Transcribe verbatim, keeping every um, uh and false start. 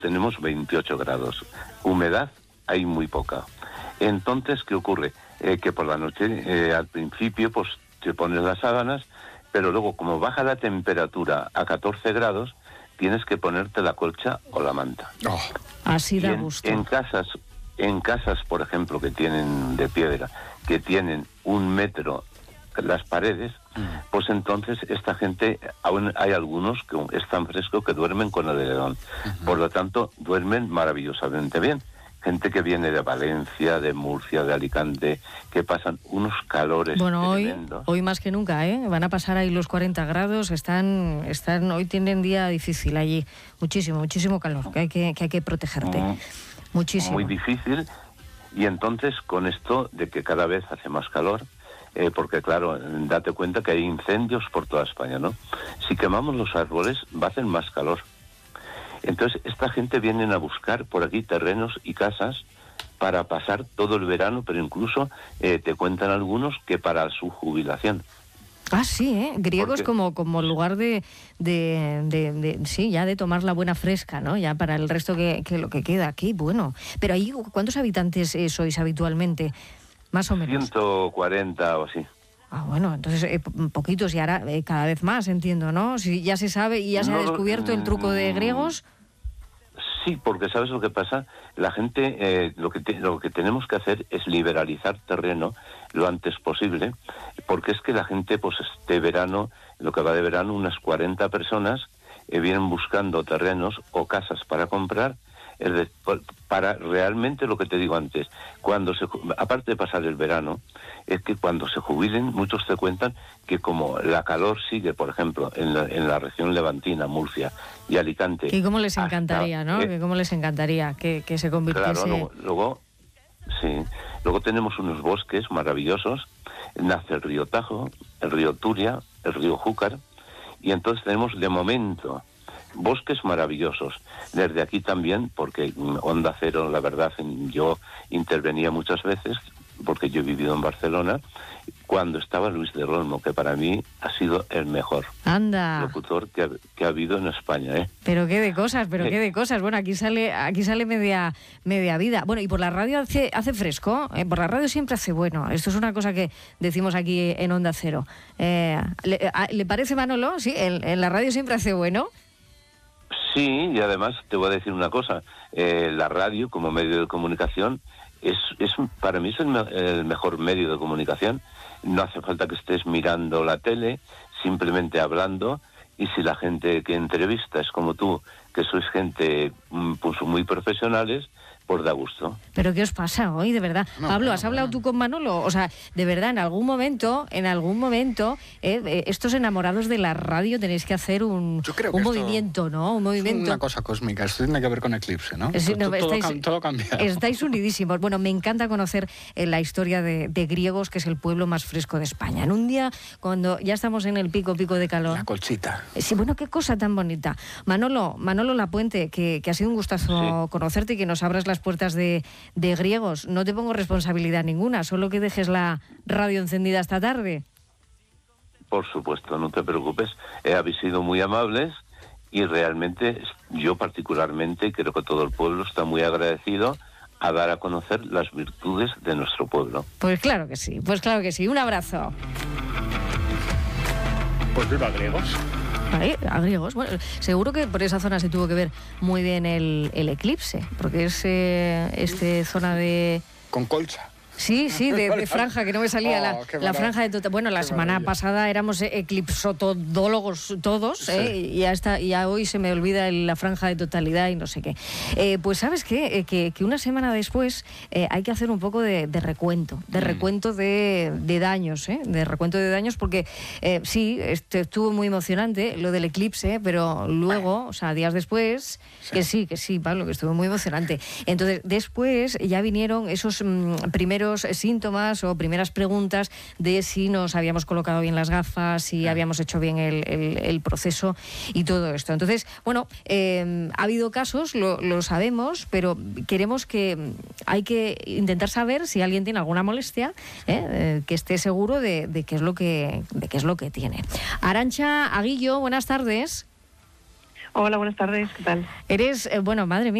tenemos veintiocho grados. Humedad hay muy poca. Entonces, ¿qué ocurre? Eh, que por la noche, eh, al principio, pues te pones las sábanas, pero luego, como baja la temperatura a catorce grados, tienes que ponerte la colcha o la manta. Oh. Así da en, gusto. En casas, en casas, por ejemplo, que tienen de piedra, que tienen un metro las paredes, mm. pues entonces esta gente, aún hay algunos que es tan fresco que duermen con el edredón. Uh-huh. Por lo tanto, duermen maravillosamente bien. Gente que viene de Valencia, de Murcia, de Alicante, que pasan unos calores bueno, tremendos. Hoy, hoy más que nunca, ¿eh? Van a pasar ahí los cuarenta grados, están, están, hoy tienen día difícil allí. Muchísimo, muchísimo calor, que hay que, que, hay que protegerte. Mm. Muchísimo. Muy difícil. Y entonces, con esto de que cada vez hace más calor, eh, porque claro, date cuenta que hay incendios por toda España, ¿no? Si quemamos los árboles, va a hacer más calor. Entonces, esta gente viene a buscar por aquí terrenos y casas para pasar todo el verano, pero incluso eh, te cuentan algunos que para su jubilación. Ah, sí, ¿eh? Griegos Porque, como, como lugar de, de, de, de, sí, ya de tomar la buena fresca, ¿no? Ya para el resto que, que lo que queda aquí, bueno. Pero ahí, ¿cuántos habitantes eh, sois habitualmente? Más o menos. ciento cuarenta o así. Ah, bueno, entonces eh, poquitos y ahora eh, cada vez más, entiendo, ¿no? Si ya se sabe y ya se no, ha descubierto el truco de griegos. Sí, porque ¿sabes lo que pasa? La gente, eh, lo, que te, lo que tenemos que hacer es liberalizar terreno lo antes posible, porque es que la gente, pues este verano, lo que va de verano, unas cuarenta personas eh, vienen buscando terrenos o casas para comprar, es de, para realmente lo que te digo antes, cuando se, aparte de pasar el verano, es que cuando se jubilen, muchos te cuentan que como la calor sigue, por ejemplo, en la, en la región levantina, Murcia y Alicante. Y cómo les encantaría, hasta, ¿no? Eh, que cómo les encantaría que, que se convirtiese... Claro, luego, luego, sí, luego tenemos unos bosques maravillosos, nace el río Tajo, el río Turia, el río Júcar, y entonces tenemos de momento bosques maravillosos. Desde aquí también, porque Onda Cero, la verdad, yo intervenía muchas veces, porque yo he vivido en Barcelona, cuando estaba Luis de Olmo, que para mí ha sido el mejor Anda. locutor que ha, que ha habido en España, ¿eh? Pero qué de cosas, pero eh. qué de cosas. Bueno, aquí sale aquí sale media media vida. Bueno, y por la radio hace, hace fresco, ¿eh? Por la radio siempre hace bueno. Esto es una cosa que decimos aquí en Onda Cero. Eh, ¿le, a, ¿Le parece, Manolo? Sí, en, en la radio siempre hace bueno. Sí, y además te voy a decir una cosa. Eh, la radio, como medio de comunicación, es, es para mí es el, el mejor medio de comunicación. No hace falta que estés mirando la tele, simplemente hablando, y si la gente que entrevista es como tú, que sois gente pues, muy profesionales, pues da gusto. ¿Pero qué os pasa hoy, de verdad? No, Pablo, ¿has no, hablado no. tú con Manolo? O sea, de verdad, en algún momento, en algún momento, eh, eh, estos enamorados de la radio tenéis que hacer un, Yo creo un que movimiento, ¿no? Un movimiento. Es una cosa cósmica, esto tiene que ver con Eclipse, ¿no? Sí, no todo, estáis, todo, todo cambia. Estáis unidísimos. Bueno, me encanta conocer eh, la historia de, de Griegos, que es el pueblo más fresco de España. En un día, cuando ya estamos en el pico, pico de calor. La colchita. Eh, sí, bueno, qué cosa tan bonita. Manolo, Manolo Lapuente, que, que ha sido un gustazo sí. conocerte y que nos abras las puertas de de Griegos. No te pongo responsabilidad ninguna, solo que dejes la radio encendida esta tarde. Por supuesto, no te preocupes. Eh, habéis sido muy amables y realmente yo particularmente creo que todo el pueblo está muy agradecido a dar a conocer las virtudes de nuestro pueblo. Pues claro que sí, pues claro que sí. Un abrazo. Pues viva Griegos. Ahí, a Griegos. Bueno, seguro que por esa zona se tuvo que ver muy bien el, el eclipse, porque es eh, este zona de... Con colcha. Sí, sí, de, de franja, que no me salía oh, la, la franja de... Tota... Bueno, la semana maravilla. pasada éramos eclipsotodólogos todos, sí. ¿eh? y hasta y ya hoy se me olvida el, la franja de totalidad y no sé qué. Eh, pues ¿sabes qué? Eh, que, que una semana después eh, hay que hacer un poco de, de recuento, de mm. recuento de, de daños, ¿eh? de recuento de daños, porque eh, sí, este, estuvo muy emocionante lo del eclipse, pero luego, o sea, días después, sí. que sí, que sí, Pablo, que estuvo muy emocionante. Entonces, después ya vinieron esos mmm, primeros síntomas o primeras preguntas de si nos habíamos colocado bien las gafas, si habíamos hecho bien el, el, el proceso y todo esto. Entonces, bueno, eh, ha habido casos, lo, lo sabemos, pero queremos que hay que intentar saber si alguien tiene alguna molestia, ¿eh? Eh, que esté seguro de, de qué es lo que de qué es lo que tiene. Arantxa Aguillo, buenas tardes. Hola, buenas tardes, ¿qué tal? Eres, eh, bueno, madre mía.